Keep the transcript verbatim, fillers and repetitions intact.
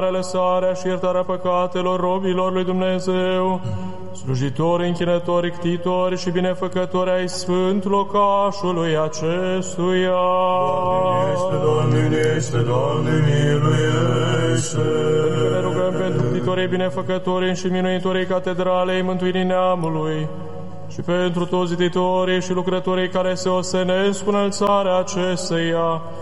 lăsarea și iertarea păcatelor robilor lui Dumnezeu, slujitori, închinători, ctitori și binefăcători ai sfânt locașului acestuia. Doamne, miluiește, Doamne, miluiește! Ne rugăm pentru ctitorii, binefăcătorii și minuitorii catedralei Mântuirii Neamului și pentru toți ziditorii și lucrătorii care se ostenesc cu înălțarea acesteia,